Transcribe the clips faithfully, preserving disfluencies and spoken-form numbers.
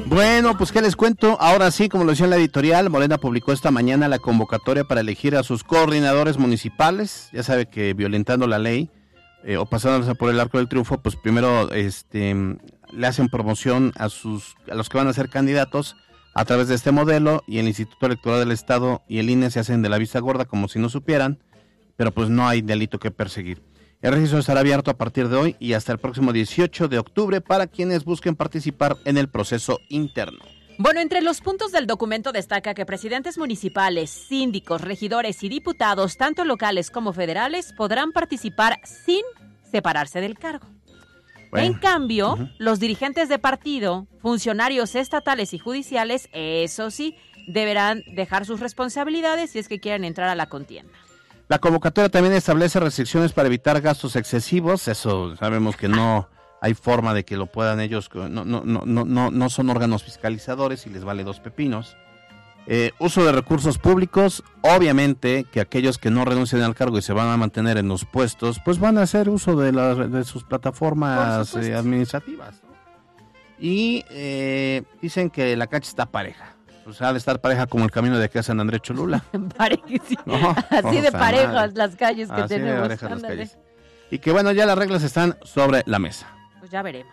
Bueno, pues qué les cuento, ahora sí, como lo decía en la editorial, Morena publicó esta mañana la convocatoria para elegir a sus coordinadores municipales. Ya sabe que violentando la ley eh, o pasándose por el arco del triunfo, pues primero este, le hacen promoción a sus a los que van a ser candidatos a través de este modelo, y el Instituto Electoral del Estado y el I N E se hacen de la vista gorda como si no supieran, pero pues no hay delito que perseguir. El registro estará abierto a partir de hoy y hasta el próximo dieciocho de octubre para quienes busquen participar en el proceso interno. Bueno, entre los puntos del documento destaca que presidentes municipales, síndicos, regidores y diputados, tanto locales como federales, podrán participar sin separarse del cargo. Bueno, en cambio, uh-huh. los dirigentes de partido, funcionarios estatales y judiciales, eso sí, deberán dejar sus responsabilidades si es que quieren entrar a la contienda. La convocatoria también establece restricciones para evitar gastos excesivos. Eso sabemos que no hay forma de que lo puedan ellos, no, no, no, no, no son órganos fiscalizadores y les vale dos pepinos. Eh, uso de recursos públicos, obviamente que aquellos que no renuncien al cargo y se van a mantener en los puestos, pues van a hacer uso de, la, de sus plataformas eh, administrativas, ¿no? Y eh, dicen que la cancha está pareja. O sea, ha de estar pareja como el camino de aquí a San Andrés Cholula. Parejísimo. No, así de parejas madre. Las calles que así tenemos. De parejas las calles. Y que bueno, ya las reglas están sobre la mesa. Pues ya veremos.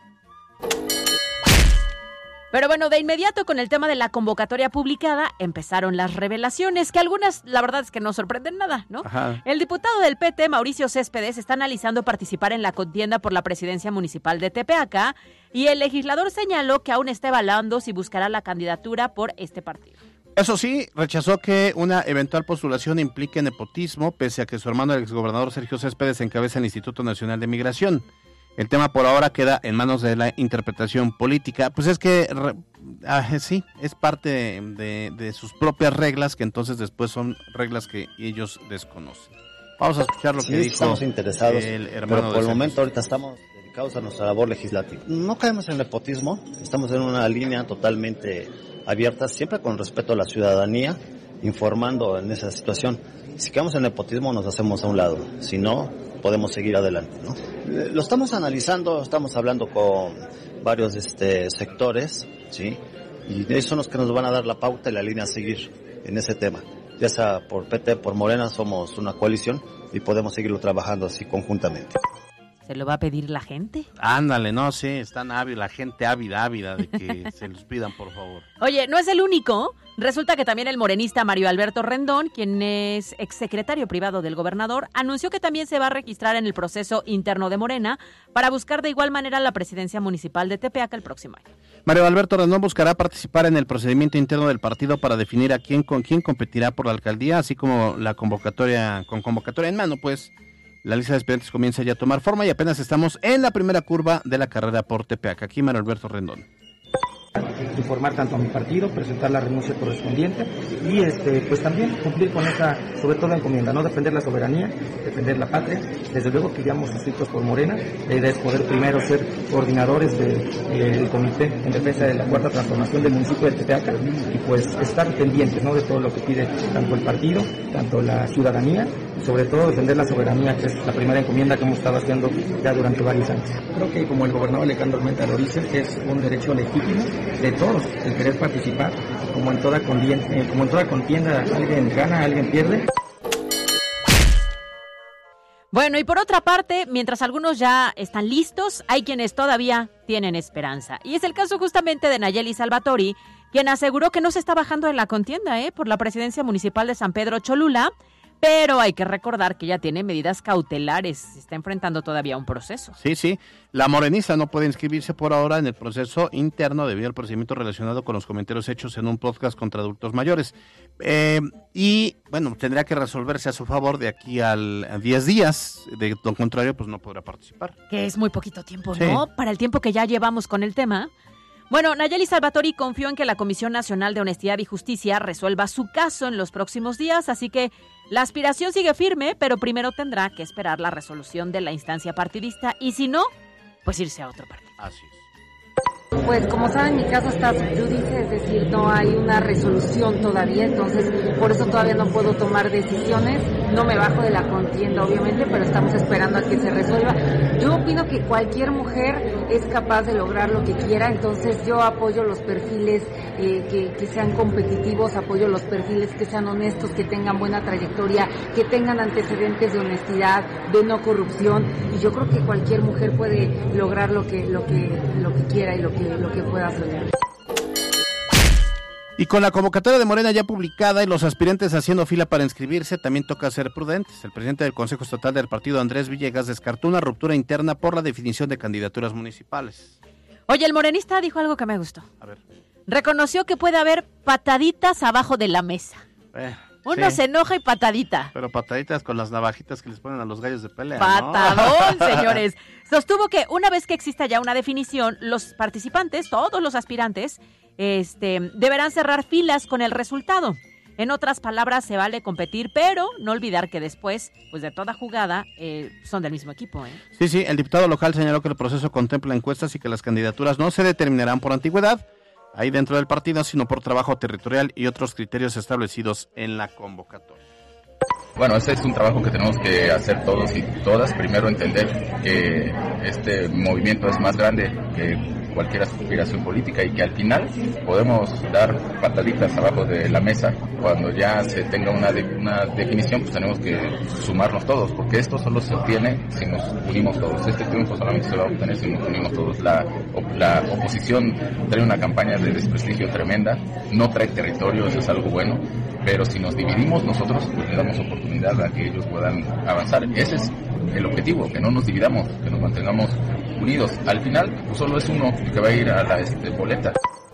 Pero bueno, de inmediato con el tema de la convocatoria publicada, empezaron las revelaciones, que algunas, la verdad es que no sorprenden nada, ¿no? Ajá. El diputado del P T, Mauricio Céspedes, está analizando participar en la contienda por la presidencia municipal de Tepeaca, y el legislador señaló que aún está evaluando si buscará la candidatura por este partido. Eso sí, rechazó que una eventual postulación implique nepotismo, pese a que su hermano, el exgobernador Sergio Céspedes, encabeza el Instituto Nacional de Migración. El tema por ahora queda en manos de la interpretación política. Pues es que ah, sí, es parte de, de, de sus propias reglas, que entonces después son reglas que ellos desconocen. Vamos a escuchar lo sí, que dijo estamos interesados, el hermano. Pero por el momento ahorita estamos dedicados a nuestra labor legislativa. No caemos en nepotismo, estamos en una línea totalmente abierta, siempre con respeto a la ciudadanía, informando en esa situación. Si caemos en nepotismo nos hacemos a un lado, si no podemos seguir adelante, ¿no? Lo estamos analizando, estamos hablando con varios este, sectores, ¿sí? Y ellos son los que nos van a dar la pauta y la línea a seguir en ese tema. Ya sea por P T, por Morena, somos una coalición y podemos seguirlo trabajando así conjuntamente. ¿Se lo va a pedir la gente? Ándale, no, sí, están ávida, la gente ávida, ávida de que se los pidan, por favor. Oye, no es el único. Resulta que también el morenista Mario Alberto Rendón, quien es exsecretario privado del gobernador, anunció que también se va a registrar en el proceso interno de Morena para buscar de igual manera la presidencia municipal de Tepeaca el próximo año. Mario Alberto Rendón buscará participar en el procedimiento interno del partido para definir a quién con quién competirá por la alcaldía, así como la convocatoria, con convocatoria en mano, pues. La lista de aspirantes comienza ya a tomar forma y apenas estamos en la primera curva de la carrera por Tepeaca. Aquí Mario Alberto Rendón. Informar tanto a mi partido, presentar la renuncia correspondiente y este pues también cumplir con esta, sobre todo encomienda, no defender la soberanía, defender la patria. Desde luego que íbamos suscritos por Morena, la idea es poder primero ser coordinadores del de, comité en defensa de la cuarta transformación del municipio de Tepeaca y pues estar pendientes, ¿no?, de todo lo que pide tanto el partido, tanto la ciudadanía y sobre todo defender la soberanía, que es la primera encomienda que hemos estado haciendo ya durante varios años. Creo que como el gobernador Alejandro Armenta lo dice, es un derecho legítimo de todos el querer participar, como en toda contienda, eh, como en toda contienda, alguien gana, alguien pierde. Bueno, y por otra parte, mientras algunos ya están listos, hay quienes todavía tienen esperanza. Y es el caso justamente de Nayeli Salvatori, quien aseguró que no se está bajando en la contienda eh, por la presidencia municipal de San Pedro Cholula, pero hay que recordar que ya tiene medidas cautelares, se está enfrentando todavía a un proceso. Sí, sí, la morenista no puede inscribirse por ahora en el proceso interno debido al procedimiento relacionado con los comentarios hechos en un podcast contra adultos mayores. Eh, y, bueno, tendría que resolverse a su favor de aquí al, a diez días, de lo contrario, pues no podrá participar. Que es muy poquito tiempo, sí. ¿no? Para el tiempo que ya llevamos con el tema. Bueno, Nayeli Salvatori confió en que la Comisión Nacional de Honestidad y Justicia resuelva su caso en los próximos días, así que la aspiración sigue firme, pero primero tendrá que esperar la resolución de la instancia partidista y si no, pues irse a otro partido. Así es. Pues como saben, mi caso está sub judice, es decir, no hay una resolución todavía, entonces por eso todavía no puedo tomar decisiones, no me bajo de la contienda obviamente, pero estamos esperando a que se resuelva. Yo opino que cualquier mujer es capaz de lograr lo que quiera. Entonces yo apoyo los perfiles eh, que, que sean competitivos, apoyo los perfiles que sean honestos, que tengan buena trayectoria, que tengan antecedentes de honestidad, de no corrupción, y yo creo que cualquier mujer puede lograr lo que lo que lo que quiera y lo que lo que pueda soñar. Y con la convocatoria de Morena ya publicada y los aspirantes haciendo fila para inscribirse, también toca ser prudentes. El presidente del Consejo Estatal del partido, Andrés Villegas, descartó una ruptura interna por la definición de candidaturas municipales. Oye, el morenista dijo algo que me gustó. A ver. Reconoció que puede haber pataditas abajo de la mesa. Eh, Uno sí. se enoja y patadita. Pero pataditas con las navajitas que les ponen a los gallos de pelea, Patadón, ¿no? señores. Sostuvo que una vez que exista ya una definición, los participantes, todos los aspirantes, este, deberán cerrar filas con el resultado. En otras palabras, se vale competir, pero no olvidar que después, pues de toda jugada, eh, son del mismo equipo, ¿eh? Sí, sí, el diputado local señaló que el proceso contempla encuestas y que las candidaturas no se determinarán por antigüedad ahí dentro del partido, sino por trabajo territorial y otros criterios establecidos en la convocatoria. Bueno, ese es un trabajo que tenemos que hacer todos y todas. Primero, entender que este movimiento es más grande que cualquier aspiración política y que al final podemos dar pataditas abajo de la mesa. Cuando ya se tenga una, de, una definición, pues tenemos que sumarnos todos, porque esto solo se obtiene si nos unimos todos. Este triunfo solamente se va a obtener si nos unimos todos. La, la oposición trae una campaña de desprestigio tremenda, no trae territorio, eso es algo bueno, pero si nos dividimos nosotros, pues le damos oportunidad a que ellos puedan avanzar. Ese es el objetivo, que no nos dividamos, que nos mantengamos unidos. Al final, pues solo es uno el que va a ir a la este, boleta.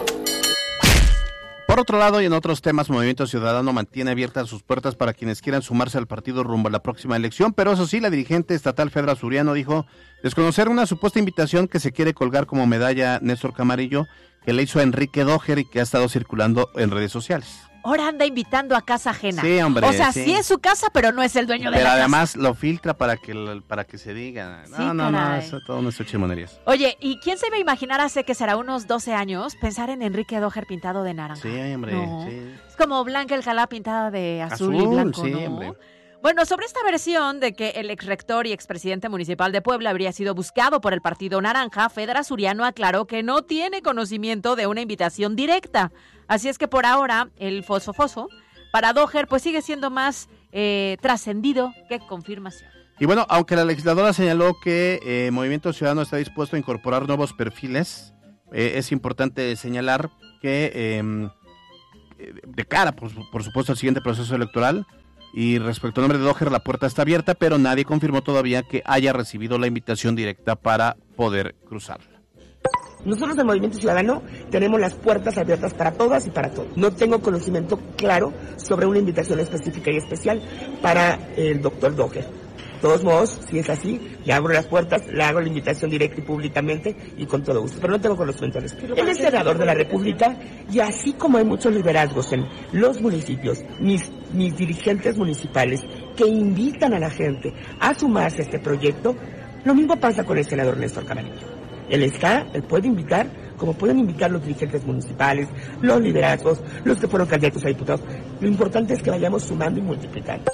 Por otro lado, y en otros temas, Movimiento Ciudadano mantiene abiertas sus puertas para quienes quieran sumarse al partido rumbo a la próxima elección, pero eso sí, la dirigente estatal Fedra Suriano dijo desconocer una supuesta invitación que se quiere colgar como medalla Néstor Camarillo, que le hizo a Enrique Doher y que ha estado circulando en redes sociales. Ahora anda invitando a casa ajena. Sí, hombre. O sea, sí, sí es su casa, pero no es el dueño de pero la casa. Pero además lo filtra para que para que se diga. No, Sí, no, no, caray. eso todo no es chimonerías. Oye, ¿y quién se iba a imaginar hace que será unos doce años pensar en Enrique Doher pintado de naranja? Sí, hombre, No. sí. Es como Blanca Alcalá pintada de azul, y Azul, blanco, sí, ¿no? hombre. Bueno, sobre esta versión de que el exrector y expresidente municipal de Puebla habría sido buscado por el Partido Naranja, Fedra Suriano aclaró que no tiene conocimiento de una invitación directa. Así es que por ahora, el fosfo-fosfo para Doher pues sigue siendo más eh, trascendido que confirmación. Y bueno, aunque la legisladora señaló que eh, Movimiento Ciudadano está dispuesto a incorporar nuevos perfiles, eh, es importante señalar que eh, de cara, por, por supuesto, al siguiente proceso electoral, y respecto al nombre de Doher, la puerta está abierta, pero nadie confirmó todavía que haya recibido la invitación directa para poder cruzarla. Nosotros del Movimiento Ciudadano tenemos las puertas abiertas para todas y para todos. No tengo conocimiento claro sobre una invitación específica y especial para el doctor Doher. De todos modos, si es así, le abro las puertas, le hago la invitación directa y públicamente y con todo gusto. Pero no tengo conocimiento de eso. Él es senador de la República y así como hay muchos liderazgos en los municipios, mis, mis dirigentes municipales que invitan a la gente a sumarse a este proyecto, lo mismo pasa con el senador Néstor Camarillo. Él está, él puede invitar, como pueden invitar los dirigentes municipales, los liderazgos, los que fueron candidatos a diputados. Lo importante es que vayamos sumando y multiplicando.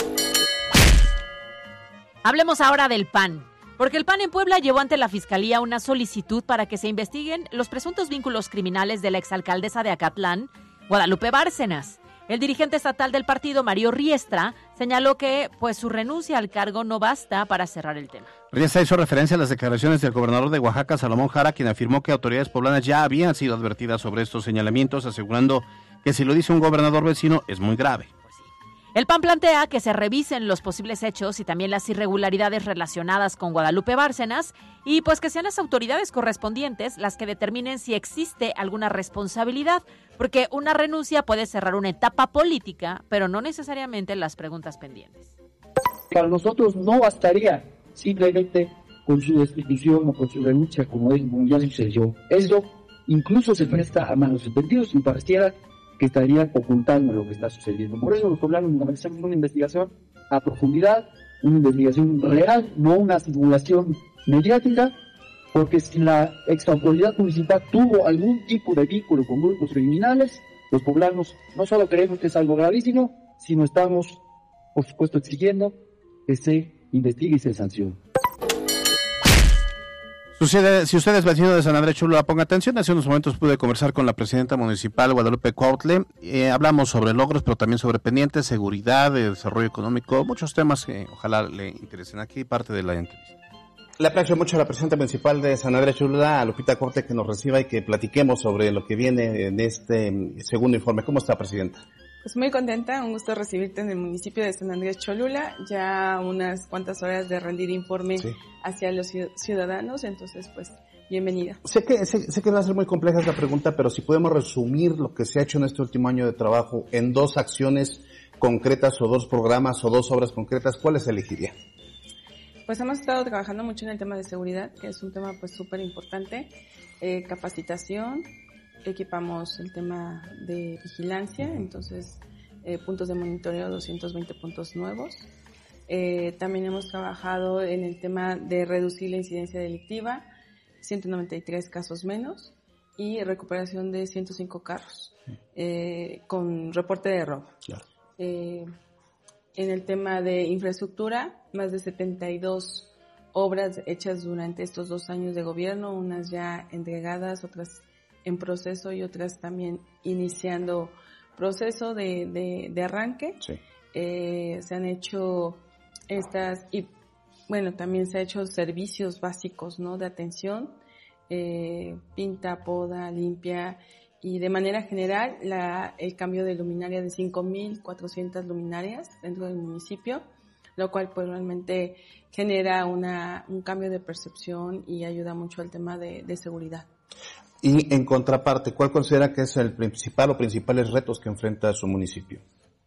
Hablemos ahora del P A N, porque el P A N en Puebla llevó ante la Fiscalía una solicitud para que se investiguen los presuntos vínculos criminales de la exalcaldesa de Acatlán, Guadalupe Bárcenas. El dirigente estatal del partido, Mario Riestra, señaló que pues su renuncia al cargo no basta para cerrar el tema. Riestra hizo referencia a las declaraciones del gobernador de Oaxaca, Salomón Jara, quien afirmó que autoridades poblanas ya habían sido advertidas sobre estos señalamientos, asegurando que si lo dice un gobernador vecino es muy grave. El P A N plantea que se revisen los posibles hechos y también las irregularidades relacionadas con Guadalupe Bárcenas y pues que sean las autoridades correspondientes las que determinen si existe alguna responsabilidad, porque una renuncia puede cerrar una etapa política, pero no necesariamente las preguntas pendientes. Para nosotros no bastaría simplemente con su destitución o con su renuncia, como, es, como ya sucedió. Esto incluso se presta a malos entendidos y pareciera que estarían ocultando lo que está sucediendo. Por eso los poblanos necesitamos una investigación a profundidad, una investigación real, no una simulación mediática, porque si la exautoridad municipal tuvo algún tipo de vínculo con grupos criminales, los poblanos no solo creemos que es algo gravísimo, sino estamos, por supuesto, exigiendo que se investigue y se sancione. Si usted, si usted es vecino de San Andrés Cholula, ponga atención. Hace unos momentos pude conversar con la presidenta municipal, Guadalupe Cuautle. Eh, hablamos sobre logros, pero también sobre pendientes, seguridad, de desarrollo económico, muchos temas que ojalá le interesen. Aquí parte de la entrevista. Le aprecio mucho a la presidenta municipal de San Andrés Cholula, a Lupita Corte, que nos reciba y que platiquemos sobre lo que viene en este segundo informe. ¿Cómo está, presidenta? Pues muy contenta, un gusto recibirte en el municipio de San Andrés Cholula, ya unas cuantas horas de rendir informe sí. hacia los ciudadanos, entonces pues bienvenida. Sé que, sé, sé que va a ser muy compleja esta pregunta, pero si podemos resumir lo que se ha hecho en este último año de trabajo en dos acciones concretas o dos programas o dos obras concretas, ¿cuáles elegiría? Pues hemos estado trabajando mucho en el tema de seguridad, que es un tema pues súper importante, eh, capacitación. Equipamos el tema de vigilancia, entonces eh, puntos de monitoreo, doscientos veinte puntos nuevos. Eh, también hemos trabajado en el tema de reducir la incidencia delictiva, ciento noventa y tres casos menos, y recuperación de ciento cinco carros eh, con reporte de robo. Claro. Eh, en el tema de infraestructura, más de setenta y dos obras hechas durante estos dos años de gobierno, unas ya entregadas, otras en proceso y otras también iniciando proceso de, de, de arranque. Sí. Eh, se han hecho estas, y bueno, también se han hecho servicios básicos, ¿no? De atención, eh, pinta, poda, limpia, y de manera general la, el cambio de luminaria de cinco mil cuatrocientas luminarias dentro del municipio, lo cual pues realmente genera una, un cambio de percepción y ayuda mucho al tema de, de seguridad. Y en contraparte, ¿cuál considera que es el principal o principales retos que enfrenta su municipio?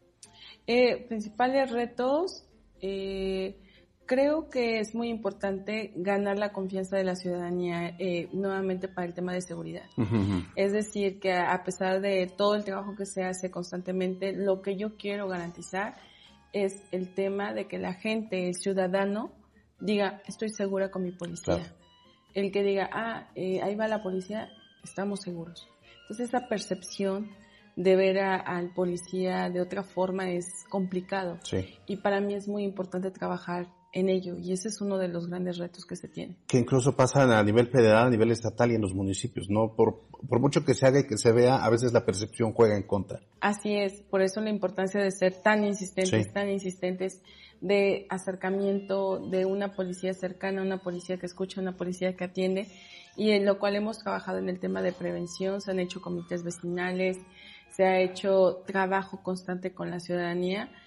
Eh, principales retos, eh, creo que es muy importante ganar la confianza de la ciudadanía eh, nuevamente para el tema de seguridad. Uh-huh. Es decir, que a pesar de todo el trabajo que se hace constantemente, lo que yo quiero garantizar es el tema de que la gente, el ciudadano, diga, estoy segura con mi policía. Claro. El que diga, ah, eh, ahí va la policía, estamos seguros. Entonces esa percepción de ver a, al policía de otra forma es complicado. Sí. Y para mí es muy importante trabajar en ello, y ese es uno de los grandes retos que se tiene. Que incluso pasan a nivel federal, a nivel estatal y en los municipios, ¿no? Por, por mucho que se haga y que se vea, a veces la percepción juega en contra. Así es, por eso la importancia de ser tan insistentes, sí. tan insistentes, de acercamiento de una policía cercana, una policía que escucha, una policía que atiende, y en lo cual hemos trabajado en el tema de prevención, se han hecho comités vecinales, se ha hecho trabajo constante con la ciudadanía